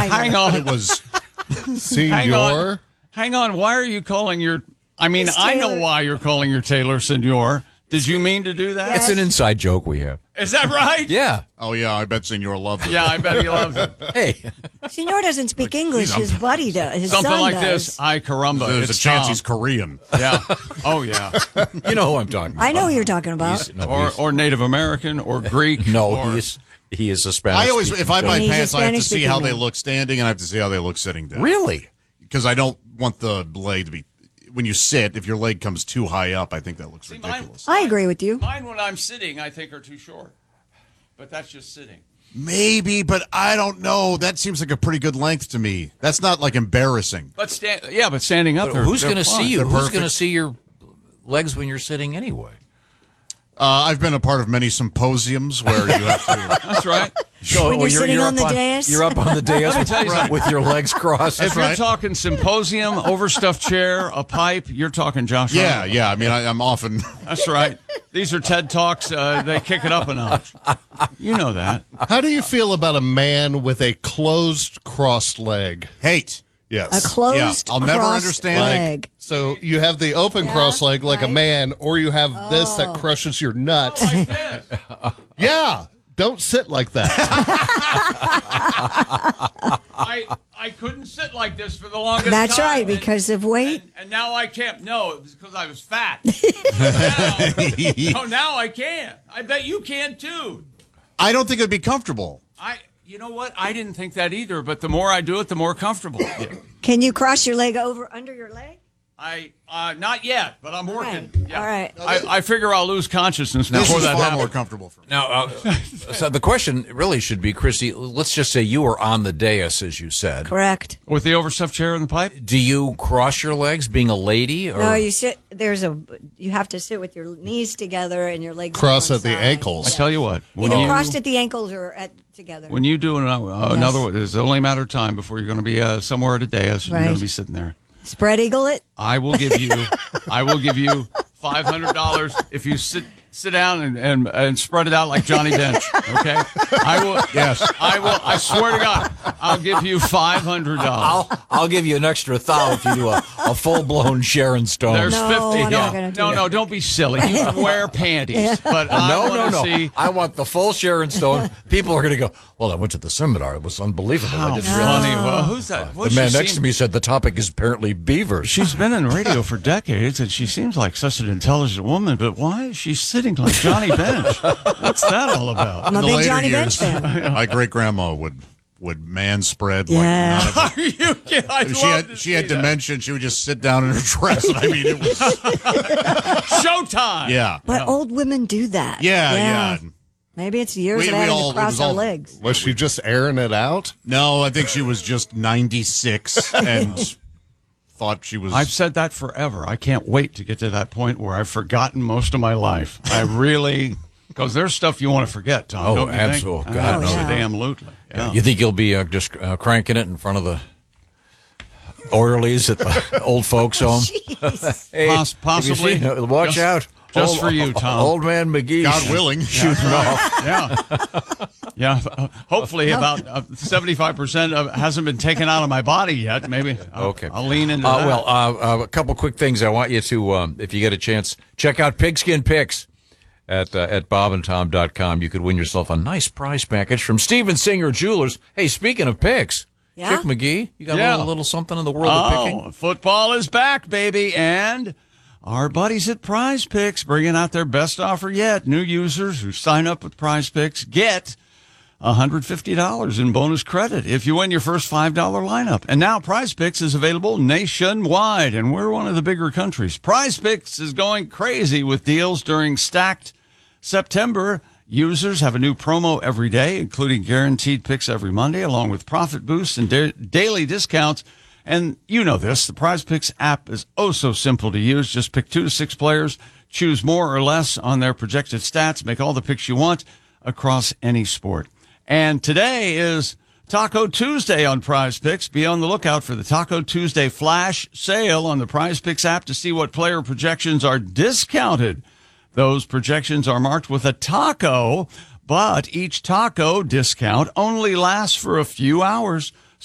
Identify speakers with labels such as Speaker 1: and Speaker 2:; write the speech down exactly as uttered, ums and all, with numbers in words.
Speaker 1: hang on.
Speaker 2: It was
Speaker 3: Senior.
Speaker 1: Hang on. Hang on. Why are you calling your? I mean,
Speaker 4: It's
Speaker 1: I know
Speaker 4: Taylor.
Speaker 1: why you're calling your Taylor Senor. Did you mean to do that?
Speaker 5: It's an inside joke we have.
Speaker 1: Is that right?
Speaker 5: Yeah.
Speaker 2: Oh, yeah, I bet Senor loved it.
Speaker 1: Yeah, I bet he loves it.
Speaker 5: Hey.
Speaker 4: Senor doesn't speak English. His buddy does. His
Speaker 1: Something
Speaker 4: son
Speaker 1: like
Speaker 4: does.
Speaker 1: this. Ay, caramba.
Speaker 2: There's
Speaker 1: it's
Speaker 2: a chance
Speaker 1: Tom.
Speaker 2: he's Korean.
Speaker 1: Yeah. Oh, yeah.
Speaker 5: You know who I'm talking about.
Speaker 4: I know who you're talking about.
Speaker 5: He's- no,
Speaker 1: Or
Speaker 5: he's-
Speaker 1: or Native American or Greek.
Speaker 5: no,
Speaker 1: or,
Speaker 5: he is he is a Spanish.
Speaker 2: I always, if I buy
Speaker 4: And he's a
Speaker 2: pants, I have to see
Speaker 4: Spanish-speaking
Speaker 2: how they
Speaker 4: man.
Speaker 2: look standing, and I have to see how they look sitting down.
Speaker 5: Really?
Speaker 2: Because I don't want the leg to be. When you sit, if your leg comes too high up, I think that looks
Speaker 1: See, mine-
Speaker 2: ridiculous.
Speaker 4: I agree with you.
Speaker 1: Mine, when I'm sitting, I think are too short. But that's just sitting.
Speaker 2: Maybe, but I don't know. That seems like a pretty good length to me. That's not like embarrassing.
Speaker 1: But stand, yeah, but standing up
Speaker 5: But
Speaker 1: there.
Speaker 5: who's
Speaker 1: they're
Speaker 5: going to
Speaker 1: fine.
Speaker 5: see you?
Speaker 2: They're
Speaker 5: Who's going to
Speaker 2: perfect.
Speaker 5: see your legs when you're sitting anyway?
Speaker 2: Uh, I've been a part of many symposiums where you have to.
Speaker 1: That's right.
Speaker 5: So
Speaker 4: When you're sitting on
Speaker 5: up
Speaker 4: the dais?
Speaker 5: You're up on the dais
Speaker 1: Let me tell you
Speaker 5: with,
Speaker 1: something.
Speaker 5: with your legs crossed.
Speaker 1: If you're
Speaker 2: right.
Speaker 1: talking symposium, overstuffed chair, a pipe, you're talking Josh.
Speaker 2: Yeah,
Speaker 1: Arnold.
Speaker 2: yeah. I mean, I, I'm often.
Speaker 1: That's right. These are TED Talks. Uh, they kick it up a notch. You know that.
Speaker 3: How do you feel about a man with a closed crossed leg?
Speaker 2: Hate.
Speaker 3: Yes.
Speaker 4: A closed
Speaker 2: Yeah, I'll never
Speaker 4: crossed
Speaker 2: understand.
Speaker 4: leg.
Speaker 3: So you have the open
Speaker 4: Yeah,
Speaker 3: cross leg like a
Speaker 4: right.
Speaker 3: man, or you have this that crushes your nuts.
Speaker 1: Like this.
Speaker 3: Yeah. Don't sit like that.
Speaker 1: I I couldn't sit like this for the longest
Speaker 4: That's
Speaker 1: time.
Speaker 4: right,
Speaker 1: and-
Speaker 4: because of weight.
Speaker 1: And, and now I can't. No, it was because I was fat. now, no, now I can. I bet you can too.
Speaker 2: I don't think it'd be comfortable.
Speaker 1: I. You know what? I didn't think that either. But the more I do it, the more comfortable.
Speaker 4: Can you cross your leg over under your leg?
Speaker 1: I uh, not yet, but I'm working.
Speaker 4: Okay.
Speaker 1: Yeah.
Speaker 4: All right.
Speaker 1: I, I figure I'll lose consciousness
Speaker 2: This
Speaker 1: before
Speaker 2: is
Speaker 1: that
Speaker 2: far
Speaker 1: happens.
Speaker 2: more comfortable for me.
Speaker 5: Now, uh, so the question really should be, Christy, let's just say you were on the dais, as you said.
Speaker 4: Correct.
Speaker 1: With the overstuffed chair in the pipe.
Speaker 5: Do you cross your legs being a lady? Or?
Speaker 4: No, you sit. There's a. You have to sit with your knees together and your legs
Speaker 3: Cross
Speaker 4: on
Speaker 3: at the
Speaker 4: side.
Speaker 3: ankles.
Speaker 1: I tell you what. When
Speaker 4: Either
Speaker 1: you,
Speaker 4: crossed at the ankles or at together.
Speaker 1: when you do an, uh, another one, it's only a matter of time before you're going to be uh, somewhere at a dais. And You're
Speaker 4: Right.
Speaker 1: going to be sitting there.
Speaker 4: Spread eagle it.
Speaker 1: I will give you, I will give you five hundred dollars if you sit sit down and, and and spread it out like Johnny Bench. Okay, I will. Yes, I will. I swear to God, I'll give you five hundred dollars.
Speaker 5: I'll, I'll give you an extra thou if you do a, a full-blown Sharon Stone.
Speaker 1: There's
Speaker 4: No,
Speaker 1: fifty.
Speaker 4: I'm not gonna do
Speaker 1: no,
Speaker 4: that.
Speaker 1: no, don't be silly. You can wear panties, but I
Speaker 5: no, no,
Speaker 1: want to
Speaker 5: no.
Speaker 1: see.
Speaker 5: I want the full Sharon Stone. People are going to go, well, I went to the seminar. It was unbelievable. I
Speaker 1: How
Speaker 5: didn't
Speaker 1: funny.
Speaker 5: realize.
Speaker 1: Well, who's that?
Speaker 5: The
Speaker 1: What's
Speaker 5: man
Speaker 1: she
Speaker 5: next
Speaker 1: seem-
Speaker 5: to me said the topic is apparently beavers.
Speaker 1: She's been in radio for decades, and she seems like such an intelligent woman. But why is she sitting like Johnny Bench? What's that all about?
Speaker 4: I'm a
Speaker 2: In the
Speaker 4: big
Speaker 2: later
Speaker 4: Johnny
Speaker 2: years,
Speaker 4: Bench fan.
Speaker 2: my great grandma would would man spread.
Speaker 4: Yeah.
Speaker 2: Like none of
Speaker 1: Are you kidding? I'd
Speaker 2: it. She
Speaker 1: love
Speaker 2: had
Speaker 1: to
Speaker 2: she had
Speaker 1: see that.
Speaker 2: dementia. And she would just sit down in her dress. And I mean, it was
Speaker 1: Showtime.
Speaker 2: yeah,
Speaker 4: But old women do that.
Speaker 2: yeah, yeah.
Speaker 4: Maybe it's years
Speaker 2: We-
Speaker 4: of
Speaker 2: we
Speaker 4: having
Speaker 2: all-
Speaker 4: to
Speaker 2: it
Speaker 4: cross
Speaker 2: was
Speaker 4: our
Speaker 2: all-
Speaker 4: legs.
Speaker 3: Was she just airing it out?
Speaker 2: No, I think she was just ninety-six and thought she was.
Speaker 1: I've said that forever. I can't wait to get to that point where I've forgotten most of my life. I really, because there's stuff you want to forget, Tom.
Speaker 5: Oh,
Speaker 1: don't you think?
Speaker 5: absolutely. God,
Speaker 4: no.
Speaker 1: Absolutely. Yeah.
Speaker 5: You think you'll be uh, just uh, cranking it in front of the orderlies at the old folks' home?
Speaker 4: Jeez.
Speaker 5: Hey,
Speaker 1: Poss-
Speaker 5: have you
Speaker 1: possibly.
Speaker 5: seen- uh, watch
Speaker 1: Just-
Speaker 5: out.
Speaker 1: just
Speaker 5: Old-
Speaker 1: for you, Tom.
Speaker 5: Old man McGee.
Speaker 2: God willing.
Speaker 5: Shooting off.
Speaker 1: Yeah. Yeah. uh, Hopefully, about uh, seventy-five percent of hasn't been taken out of my body yet. Maybe. I'll,
Speaker 5: Okay.
Speaker 1: I'll lean into
Speaker 5: Uh,
Speaker 1: that.
Speaker 5: well, uh, uh, a couple quick things I want you to, um, if you get a chance, check out Pigskin Picks at uh, at bob and tom dot com. You could win yourself a nice prize package from Steven Singer Jewelers. Hey, speaking of picks,
Speaker 4: Yeah?
Speaker 5: Chick McGee, you got
Speaker 1: Yeah.
Speaker 5: a little, little something in the world of picking?
Speaker 1: Oh, football is back, baby. And our buddies at Prize Picks bringing out their best offer yet. New users who sign up with Prize Picks get one hundred fifty dollars in bonus credit if you win your first five dollar lineup. And now Prize Picks is available nationwide, and we're one of the bigger countries. Prize Picks is going crazy with deals during Stacked September. Users have a new promo every day, including guaranteed picks every Monday, along with profit boosts and da- daily discounts. And you know this, the Prize Picks app is oh so simple to use. Just pick two to six players, choose more or less on their projected stats, make all the picks you want across any sport. And today is Taco Tuesday on Prize Picks. Be on the lookout for the Taco Tuesday flash sale on the Prize Picks app to see what player projections are discounted. Those projections are marked with a taco, but each taco discount only lasts for a few hours.